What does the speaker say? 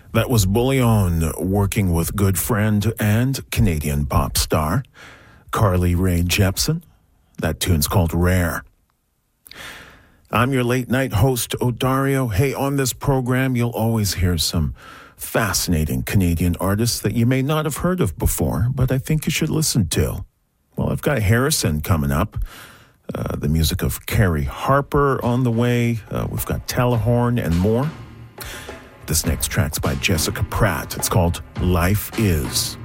That was Bullion working with good friend and Canadian pop star Carly Rae Jepsen. That tune's called Rare. I'm your late night host, Odario. Hey, on this program, you'll always hear some fascinating Canadian artists that you may not have heard of before, but I think you should listen to. Well, I've got Harrison coming up. The music of Carrie Harper on the way. We've got Telehorn and more. This next track's by Jessica Pratt. It's called Life Is.